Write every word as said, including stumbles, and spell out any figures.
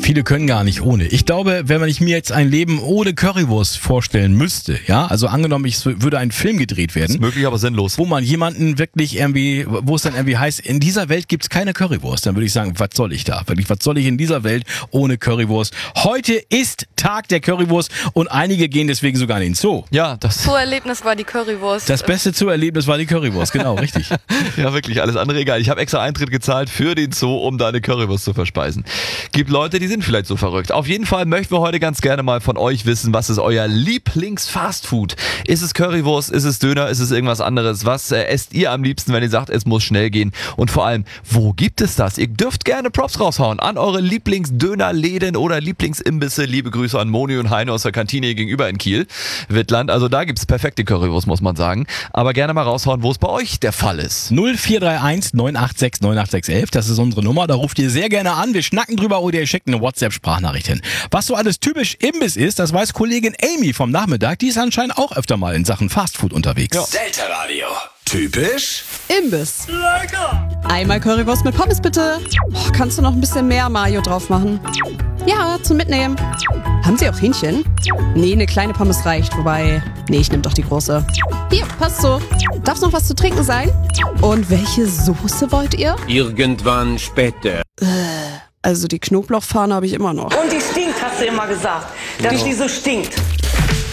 Viele können gar nicht ohne. Ich glaube, wenn man ich mir jetzt ein Leben ohne Currywurst vorstellen müsste, ja, also angenommen, es würde ein Film gedreht werden. Ist möglich, aber sinnlos. Wo man jemanden wirklich irgendwie, wo es dann irgendwie heißt, in dieser Welt gibt's keine Currywurst, dann würde ich sagen, was soll ich da? Wirklich, was soll ich in dieser Welt ohne Currywurst? Heute ist Tag der Currywurst und einige gehen deswegen sogar in den Zoo. Ja, das... Zoo-Erlebnis war die Currywurst. Das beste Zoo-Erlebnis war die Currywurst, genau, richtig. Ja, wirklich, alles andere egal. Ich habe extra Eintritt gezahlt für den Zoo, um da eine Currywurst zu verspeisen. Gibt Leute, die sind vielleicht so verrückt. Auf jeden Fall möchten wir heute ganz gerne mal von euch wissen, was ist euer Lieblings-Fastfood? Ist es Currywurst, ist es Döner, ist es irgendwas anderes? Was äh, esst ihr am liebsten, wenn ihr sagt, es muss schnell gehen? Und vor allem, wo gibt es das? Ihr dürft gerne Props raushauen an eure Lieblings-Dönerläden oder Lieblingsimbisse. Liebe Grüße an Moni und Heine aus der Kantine gegenüber in Kiel, Wittland. Also da gibt's perfekte Currywurst, muss man sagen. Aber gerne mal raushauen, wo es bei euch der Fall ist. null vier drei eins neun acht sechs neun acht sechs eins, das ist unsere Nummer. Da ruft ihr sehr gerne an. Wir schnacken drüber oder ihr schickt eine WhatsApp-Sprachnachricht hin. Was so alles typisch Imbiss ist, das weiß Kollegin Amy vom Nachmittag. Die ist anscheinend auch öfter mal in Sachen Fastfood unterwegs. Ja. Delta Radio. Typisch Imbiss. Lecker. Einmal Currywurst mit Pommes bitte. Oh, kannst du noch ein bisschen mehr Mayo drauf machen? Ja, zum Mitnehmen. Haben Sie auch Hähnchen? Nee, eine kleine Pommes reicht. Wobei, nee, ich nehm doch die große. Hier, passt so. Darf's noch was zu trinken sein? Und welche Soße wollt ihr? Irgendwann später. Also die Knoblauchfahne habe ich immer noch. Und die stinkt, hast du immer gesagt. Dass die so stinkt.